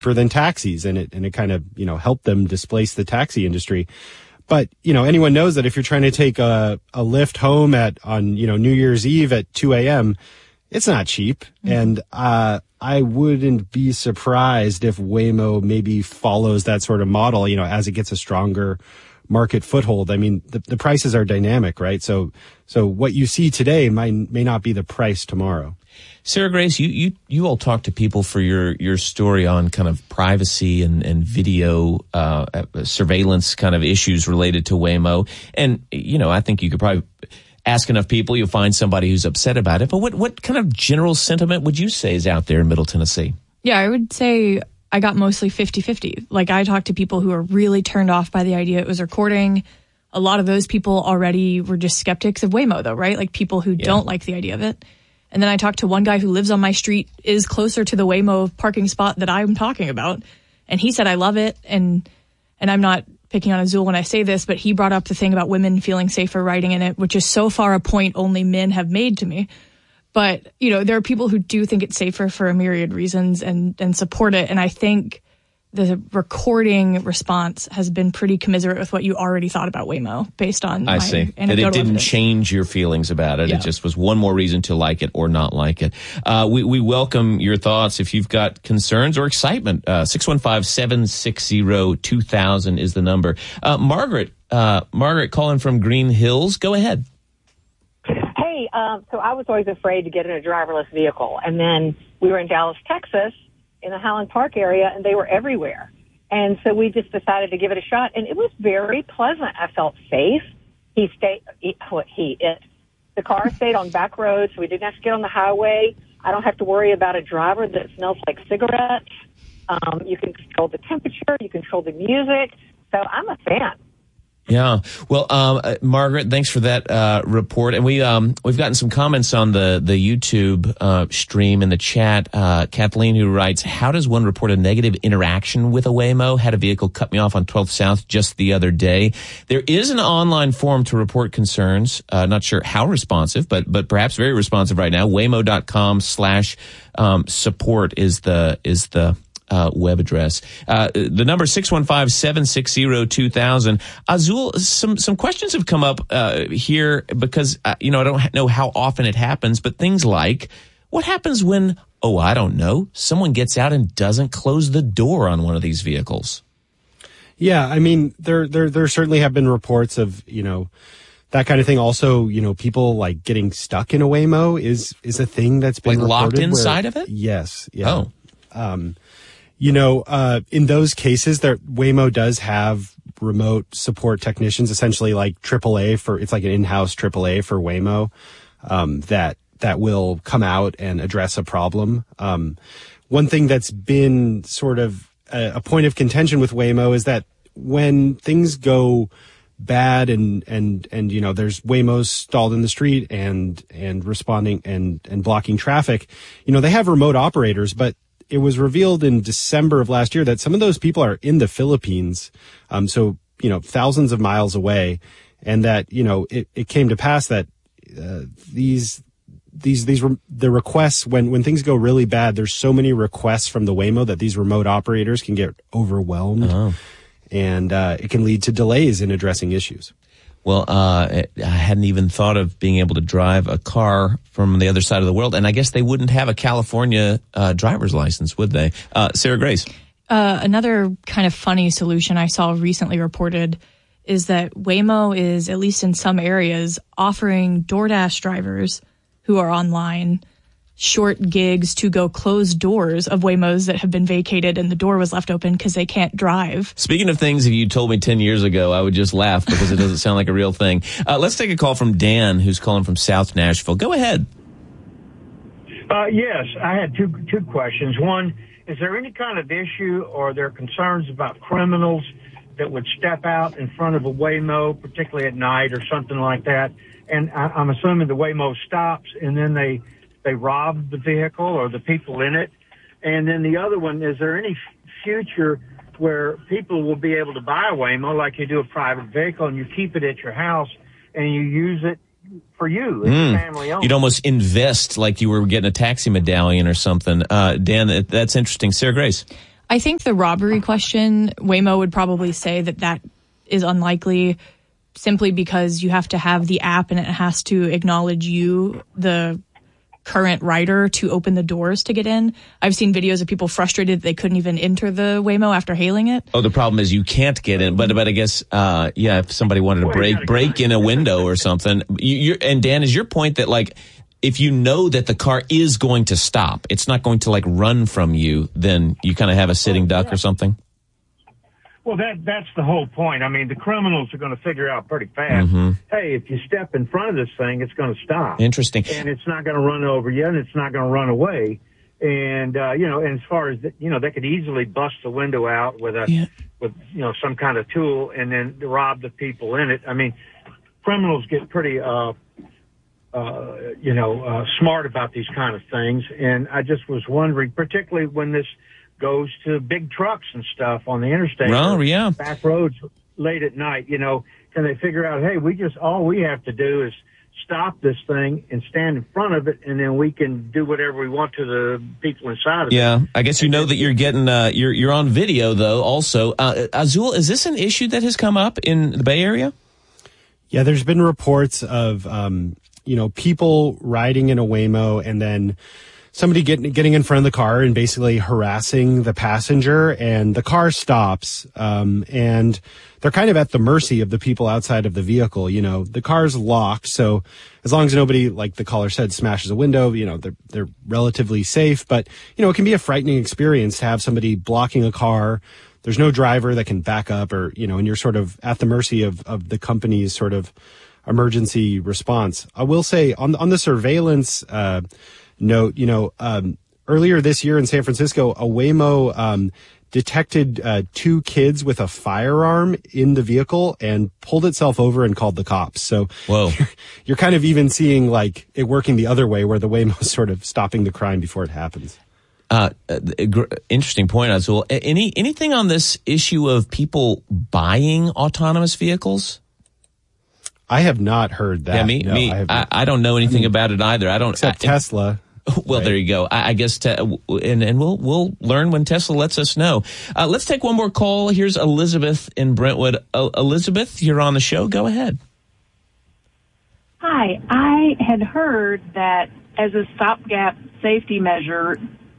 than taxis, and it kind of, helped them displace the taxi industry. But, anyone knows that if you're trying to take a Lyft home on New Year's Eve at 2 a.m., it's not cheap. Mm-hmm. And I wouldn't be surprised if Waymo maybe follows that sort of model, as it gets a stronger market foothold. I mean, the prices are dynamic, right? So what you see today may not be the price tomorrow. Sarah Grace, you all talk to people for your story on kind of privacy and video surveillance kind of issues related to Waymo. And, I think you could probably ask enough people, you'll find somebody who's upset about it. But what kind of general sentiment would you say is out there in Middle Tennessee? Yeah, I would say I got mostly 50-50. Like, I talked to people who are really turned off by the idea it was recording. A lot of those people already were just skeptics of Waymo, though, right? Like, people who don't like the idea of it. And then I talked to one guy who lives on my street, is closer to the Waymo parking spot that I'm talking about. And he said, I love it. And I'm not picking on Azul when I say this, but he brought up the thing about women feeling safer riding in it, which is so far a point only men have made to me. But, there are people who do think it's safer for a myriad reasons and support it. And I think the recording response has been pretty commiserate with what you already thought about Waymo based on I see. That it didn't change your feelings about it. Yeah. It just was one more reason to like it or not like it. We welcome your thoughts if you've got concerns or excitement. 615-760-2000 is the number. Margaret calling from Green Hills. Go ahead. Hey, so I was always afraid to get in a driverless vehicle. And then we were in Dallas, Texas, in the Highland Park area, and they were everywhere. And so we just decided to give it a shot, and it was very pleasant. I felt safe. The car stayed on back roads, so we didn't have to get on the highway. I don't have to worry about a driver that smells like cigarettes. You can control the temperature. You control the music. So I'm a fan. Yeah. Well, Margaret, thanks for that report. And we've gotten some comments on the YouTube stream in the chat. Kathleen, who writes, how does one report a negative interaction with a Waymo? Had a vehicle cut me off on 12th South just the other day. There is an online forum to report concerns. Not sure how responsive, but perhaps very responsive right now. Waymo.com/support is the web address. The number 615-760-2000. Azul, some questions have come up here because I don't know how often it happens, but things like, what happens when, I don't know, someone gets out and doesn't close the door on one of these vehicles? Yeah, I mean, there certainly have been reports of, that kind of thing. Also, people like getting stuck in a Waymo is a thing that's been like locked inside of it? Yes. Yeah. Oh. In those cases, Waymo does have remote support technicians, essentially like AAA it's like an in-house AAA for Waymo, that will come out and address a problem. One thing that's been sort of a point of contention with Waymo is that when things go bad and there's Waymos stalled in the street and responding and blocking traffic, they have remote operators, but it was revealed in December of last year that some of those people are in the Philippines, so thousands of miles away, and that it came to pass that the requests when things go really bad, there's so many requests from the Waymo that these remote operators can get overwhelmed, and it can lead to delays in addressing issues. Well, I hadn't even thought of being able to drive a car from the other side of the world, and I guess they wouldn't have a California driver's license, would they? Sarah Grace. Another kind of funny solution I saw recently reported is that Waymo is, at least in some areas, offering DoorDash drivers who are online short gigs to go close doors of Waymos that have been vacated and the door was left open because they can't drive. Speaking of things, if you told me 10 years ago, I would just laugh because it doesn't sound like a real thing. Let's take a call from Dan, who's calling from South Nashville. Go ahead. Yes, I had two questions. One, is there any kind of issue or are there concerns about criminals that would step out in front of a Waymo, particularly at night or something like that? And I'm assuming the Waymo stops and then they rob the vehicle or the people in it. And then the other one, is there any future where people will be able to buy a Waymo like you do a private vehicle and you keep it at your house and you use it for you as a family owner? You'd almost invest like you were getting a taxi medallion or something. Dan, that's interesting. Sarah Grace. I think the robbery question, Waymo would probably say that is unlikely simply because you have to have the app and it has to acknowledge you, the current rider, to open the doors to get in. I've seen videos of people frustrated that they couldn't even enter the Waymo after hailing it. Oh, the problem is you can't get in. But I guess, if somebody wanted to break in a window or something. And Dan, is your point that, like, if you know that the car is going to stop, it's not going to, like, run from you, then you kind of have a sitting duck or something? Well, that's the whole point. I mean, the criminals are going to figure out pretty fast, hey, if you step in front of this thing, it's going to stop. Interesting. And it's not going to run over you, and it's not going to run away. And, and as far as, they could easily bust the window out with some kind of tool and then rob the people in it. I mean, criminals get pretty, smart about these kind of things. And I just was wondering, particularly when this goes to big trucks and stuff on the interstate, back roads late at night, can they figure out, hey, all we have to do is stop this thing and stand in front of it, and then we can do whatever we want to the people inside of it. Yeah, I guess that you're getting, you're on video, though, also. Azul, is this an issue that has come up in the Bay Area? Yeah, there's been reports of, people riding in a Waymo and then somebody getting in front of the car and basically harassing the passenger, and the car stops, and they're kind of at the mercy of the people outside of the vehicle. The car's locked, so as long as nobody, like the caller said, smashes a window, they're relatively safe. But, it can be a frightening experience to have somebody blocking a car. There's no driver that can back up, or, and you're sort of at the mercy of the company's sort of emergency response. I will say on the surveillance, note, earlier this year in San Francisco, a Waymo detected 2 kids with a firearm in the vehicle and pulled itself over and called the cops. So whoa, you're kind of even seeing like it working the other way, where the Waymo is sort of stopping the crime before it happens. Interesting point, Azul. Anything on this issue of people buying autonomous vehicles? I have not heard that. Yeah, I don't know anything about it either. Except Tesla. Well, right. There you go. I guess, and we'll learn when Tesla lets us know. Let's take one more call. Here's Elizabeth in Brentwood. Elizabeth, you're on the show. Go ahead. Hi. I had heard that as a stopgap safety measure,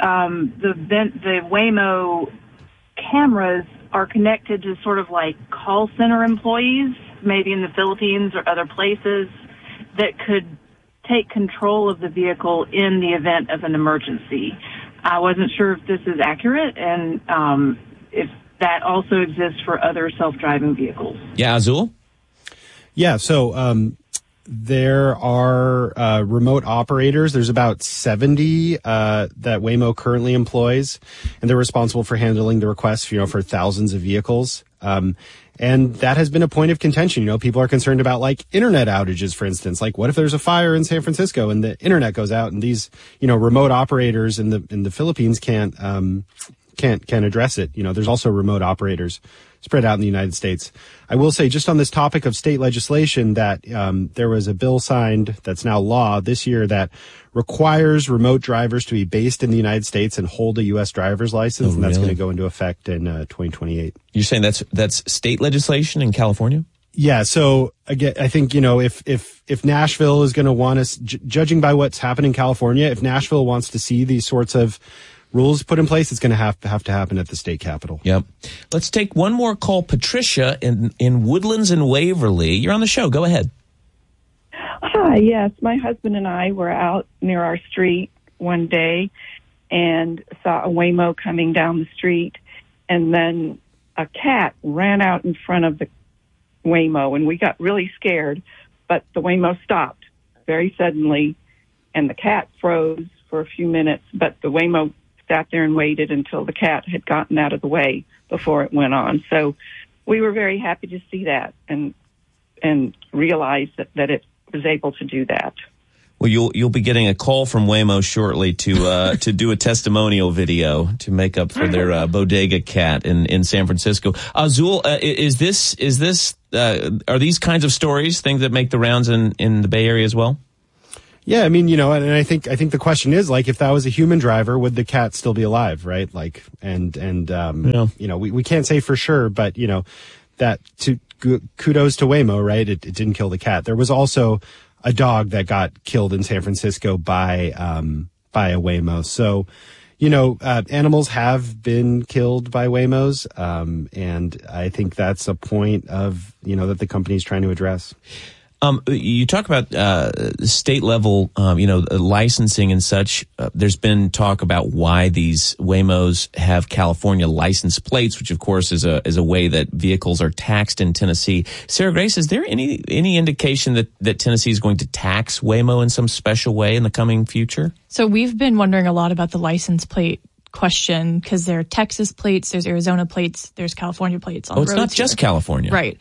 the Waymo cameras are connected to sort of like call center employees, maybe in the Philippines or other places, that could take control of the vehicle in the event of an emergency. I wasn't sure if this is accurate and if that also exists for other self-driving vehicles. Yeah, Azul? Yeah, so there are remote operators. There's about 70 that Waymo currently employs, and they're responsible for handling the requests, for thousands of vehicles. And that has been a point of contention. People are concerned about like internet outages, for instance. Like, what if there's a fire in San Francisco and the internet goes out, and these, remote operators in the Philippines can't address it. There's also remote operators spread out in the United States. I will say, just on this topic of state legislation, that there was a bill signed that's now law this year that requires remote drivers to be based in the United States and hold a U.S. driver's license, and that's going to go into effect in 2028. You're saying that's state legislation in California? Yeah. So again, I think, if Nashville is going to want us, judging by what's happened in California, if Nashville wants to see these sorts of rules put in place, it's going to have to happen at the state capitol. Yep. Let's take one more call. Patricia in Woodlands and Waverly. You're on the show. Go ahead. Hi. Yes. My husband and I were out near our street one day and saw a Waymo coming down the street, and then a cat ran out in front of the Waymo, and we got really scared, but the Waymo stopped very suddenly, and the cat froze for a few minutes, but the Waymo sat there and waited until the cat had gotten out of the way before it went on. So we were very happy to see that and realize that it was able to do that. Well, you'll be getting a call from Waymo shortly to do a testimonial video to make up for their bodega cat in San Francisco. Azul, is this are these kinds of stories things that make the rounds in the Bay Area as well? Yeah, I mean, and I think the question is, like, if that was a human driver, would the cat still be alive, right? Like, and we can't say for sure, but that kudos to Waymo, right? It didn't kill the cat. There was also a dog that got killed in San Francisco by a Waymo. So, animals have been killed by Waymos, and I think that's a point of that the company's trying to address. You talk about state level, licensing and such. There's been talk about why these Waymos have California license plates, which of course is a way that vehicles are taxed in Tennessee. Sarah Grace, is there any indication that Tennessee is going to tax Waymo in some special way in the coming future? So we've been wondering a lot about the license plate question because there are Texas plates, there's Arizona plates, there's California plates on the roads. Oh, it's not just California. Right.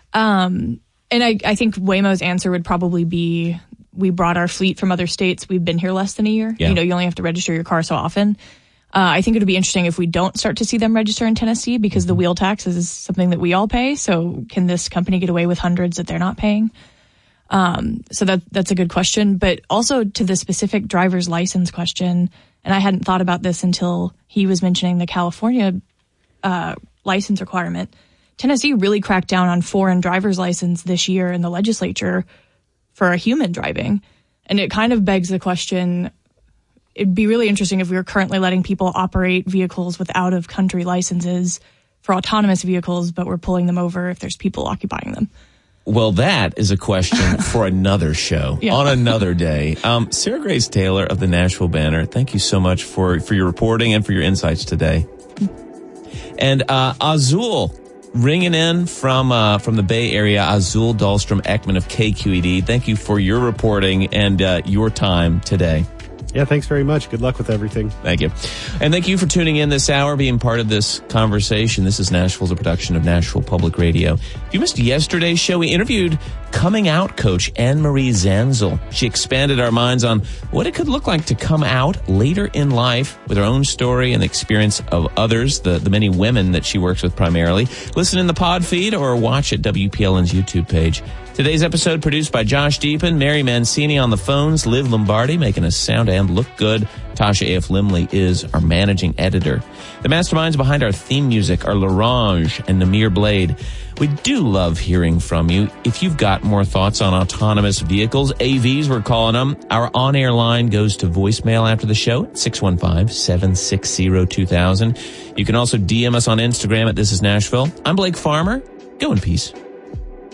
And I think Waymo's answer would probably be, we brought our fleet from other states. We've been here less than a year. Yeah. You only have to register your car so often. I think it would be interesting if we don't start to see them register in Tennessee because the wheel tax is something that we all pay. So can this company get away with hundreds that they're not paying? So that's a good question. But also to the specific driver's license question, and I hadn't thought about this until he was mentioning the California license requirement. Tennessee really cracked down on foreign driver's license this year in the legislature for a human driving. And it kind of begs the question, it'd be really interesting if we were currently letting people operate vehicles with out-of-country licenses for autonomous vehicles, but we're pulling them over if there's people occupying them. Well, that is a question for another show on another day. Sarah Grace Taylor of the Nashville Banner, thank you so much for your reporting and for your insights today. And Azul, ringing in from the Bay Area, Azul Dahlstrom Ekman of KQED. Thank you for your reporting and your time today. Yeah, thanks very much. Good luck with everything. Thank you. And thank you for tuning in this hour, being part of this conversation. This is Nashville's a production of Nashville Public Radio. If you missed yesterday's show, we interviewed coming out coach Anne-Marie Zanzel. She expanded our minds on what it could look like to come out later in life with her own story and the experience of others, the many women that she works with primarily. Listen in the pod feed or watch at WPLN's YouTube page. Today's episode produced by Josh Deepen, Mary Mancini on the phones, Liv Lombardi making us sound and look good. Tasha A.F. Limley is our managing editor. The masterminds behind our theme music are Larange and Namir Blade. We do love hearing from you. If you've got more thoughts on autonomous vehicles, AVs we're calling them, our on-air line goes to voicemail after the show at 615-760-2000. You can also DM us on Instagram at This Is Nashville. I'm Blake Farmer. Go in peace.